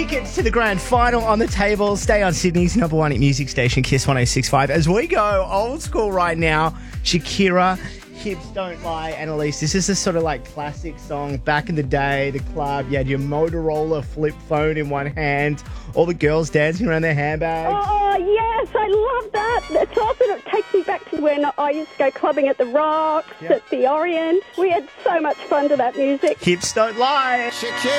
Tickets to the grand final on the table. Stay on Sydney's number one music station, Kiss 106.5. As we go old school right now, Shakira, Hips Don't Lie, Annalise. This is a sort of like classic song. Back in the day, the club, you had your Motorola flip phone in one hand, all the girls dancing around their handbags. Oh, yes, I love that. It's also, it takes me back to when I used to go clubbing at the Rocks, at the Orient. We had so much fun to that music. Hips Don't Lie. Shakira.